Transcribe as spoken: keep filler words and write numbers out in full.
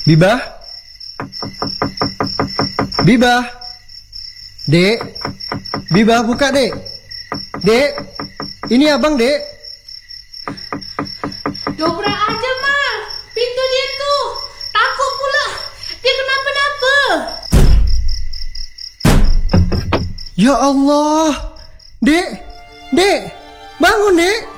Bibah? Bibah? Dek? Bibah buka, Dek. Dek, ini abang, Dek. Dobrak aja, Ma. Pintu dia tuh. Takut pula. Dia kenapa-napa. Ya Allah. Dek, Dek, bangun, Dek.